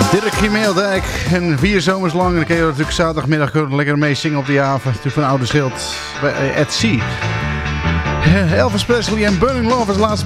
Dirk Gimeeldijk en 4 zomers lang. En dan kun je natuurlijk zaterdagmiddag lekker mee zingen op de haven. Natuurlijk van Oude Schild bij At Sea. Elvis Presley en Burning Love als laatste